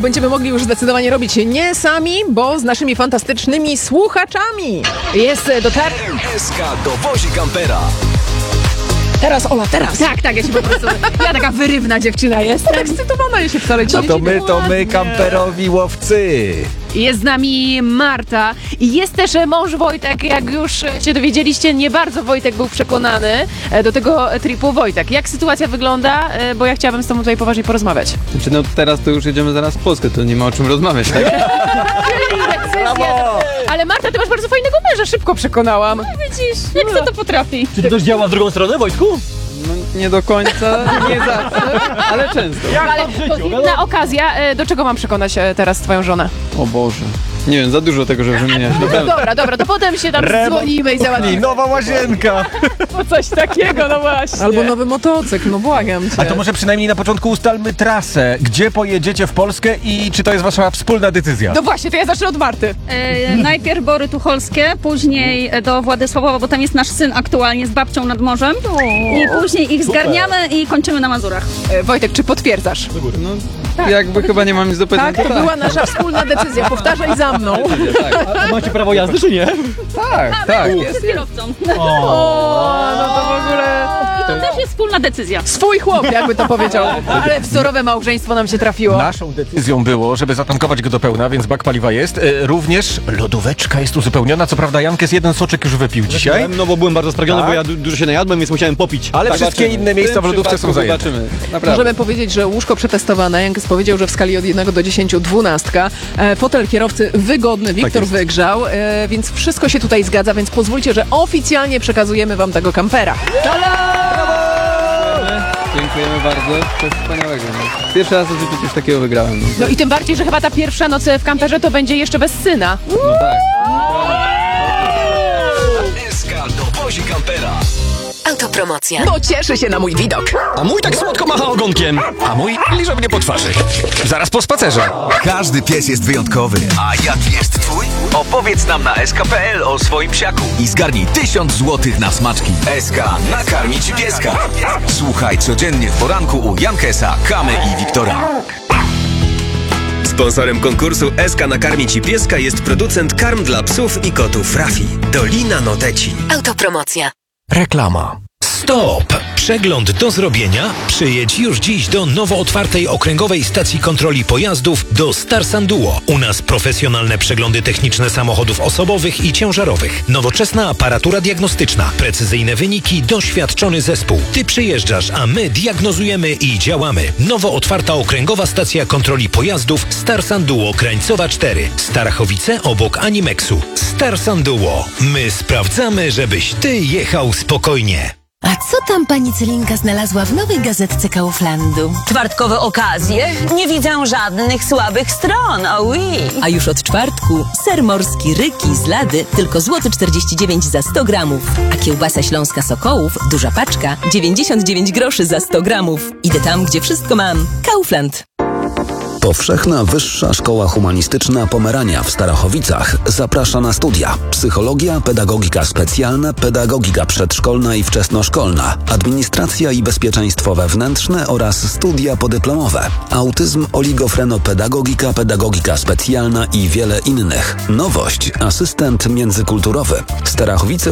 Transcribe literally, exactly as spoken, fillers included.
będziemy mogli już zdecydowanie robić nie sami, bo z naszymi fantastycznymi słuchaczami. Jest dotar... S K dowozi kampera. Teraz, Ola, teraz. Tak, tak, ja się po prostu... Ja taka wyrywna dziewczyna jestem. Ekscytowana ja się wcale A to my, to my, kamperowi łowcy. Jest z nami Marta i jest też mąż Wojtek. Jak już się dowiedzieliście, nie bardzo Wojtek był przekonany do tego tripu. Wojtek, jak sytuacja wygląda? Bo ja chciałabym z tobą tutaj poważnie porozmawiać. Znaczy, no teraz to już jedziemy zaraz w Polskę, to nie ma o czym rozmawiać, tak? Decyzja. Ale Marta, ty masz bardzo fajnego męża, szybko przekonałam. No widzisz, jak kto to potrafi. Czy to też działa w drugą stronę, Wojtku? No nie do końca, nie zawsze, ale często. Ale na okazja, do czego mam przekonać teraz twoją żonę? O Boże. Nie wiem, za dużo tego, żeby wymieniać. No dobra, dobra, to potem się tam dzwonimy i załatwimy. Nowa łazienka. O coś takiego, no właśnie. Albo nowy motocykl, no błagam cię. A to może przynajmniej na początku ustalmy trasę. Gdzie pojedziecie w Polskę i czy to jest wasza wspólna decyzja? No właśnie, to ja zacznę od Marty. E, najpierw Bory Tucholskie, później do Władysławowa, bo tam jest nasz syn aktualnie z babcią nad morzem. I później ich zgarniamy i kończymy na Mazurach. E, Wojtek, czy potwierdzasz? No, tak, jakby chyba nie mam nic do powiedzenia. Tak, to była nasza wspólna decyzja. Powtarzaj za mną. A macie prawo jazdy, czy nie? Tak, tak. Jest z kierowcą. O, no to w ogóle... I to też jest wspólna decyzja. Swój chłop, jakby to powiedział. Ale wzorowe małżeństwo nam się trafiło. Naszą decyzją było, żeby zatankować go do pełna, więc bak paliwa jest. E, również lodóweczka jest uzupełniona. Co prawda Jankes jeden soczek już wypił dzisiaj. No bo byłem bardzo sprawiony, Tak? bo ja du- dużo się najadłem, więc musiałem popić. Ale Tak, wszystkie zobaczymy. inne miejsca w tym lodówce są przypadku zajęte. Zobaczymy, naprawdę. Możemy powiedzieć, że łóżko przetestowane. Jankes powiedział, że w skali od jednego do dziesięciu dwunastka. E, fotel kierowcy wygodny, Wiktor jest. wygrzał, e, więc wszystko się tutaj zgadza, więc pozwólcie, że oficjalnie przekazujemy wam tego kampera. Dziękujemy bardzo, coś wspaniałego. No. Pierwszy raz w życiu coś takiego wygrałem. No, No i tym bardziej, że chyba ta pierwsza noc w kamperze to będzie jeszcze bez syna. no tak. S K dowozi kampera. Autopromocja. Bo cieszy się na mój widok. A mój tak słodko macha ogonkiem. A mój liże mnie po twarzy. Zaraz po spacerze. Każdy pies jest wyjątkowy. A jaki jest twój? Opowiedz nam na s k kropka p l o swoim psiaku i zgarnij tysiąc złotych na smaczki. S K nakarmi ci pieska. Słuchaj codziennie w poranku u Jankesa, Kamy i Wiktora. Sponsorem konkursu S K nakarmi ci pieska jest producent karm dla psów i kotów Rafi. Dolina Noteci. Autopromocja. Reklama. Stop! Przegląd do zrobienia? Przyjedź już dziś do nowo otwartej okręgowej stacji kontroli pojazdów do Starsan Duo. U nas profesjonalne przeglądy techniczne samochodów osobowych i ciężarowych. Nowoczesna aparatura diagnostyczna. Precyzyjne wyniki, doświadczony zespół. Ty przyjeżdżasz, a my diagnozujemy i działamy. Nowo otwarta okręgowa stacja kontroli pojazdów Starsan Duo Krańcowa cztery. Starachowice obok Animexu. Starsan Duo. My sprawdzamy, żebyś ty jechał spokojnie. A co tam pani Celinka znalazła w nowej gazetce Kauflandu? Czwartkowe okazje? Nie widzę żadnych słabych stron, oh oui. A już od czwartku ser morski Ryki z Lady tylko złoty czterdzieści dziewięć za sto gramów. A kiełbasa śląska Sokołów, duża paczka, dziewięćdziesiąt dziewięć groszy za sto gramów. Idę tam, gdzie wszystko mam. Kaufland. Powszechna Wyższa Szkoła Humanistyczna Pomerania w Starachowicach zaprasza na studia. Psychologia, pedagogika specjalna, pedagogika przedszkolna i wczesnoszkolna, administracja i bezpieczeństwo wewnętrzne oraz studia podyplomowe. Autyzm, oligofrenopedagogika, pedagogika specjalna i wiele innych. Nowość, asystent międzykulturowy. Starachowice